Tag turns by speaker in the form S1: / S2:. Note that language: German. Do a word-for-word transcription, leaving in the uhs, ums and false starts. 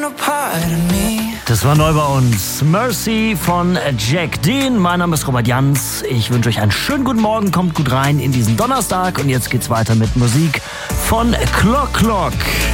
S1: Das war neu bei uns. Mercy von Jack Dean. Mein Name ist Robert Jans. Ich wünsche euch einen schönen guten Morgen. Kommt gut rein in diesen Donnerstag. Und jetzt geht's weiter mit Musik von Clock Clock.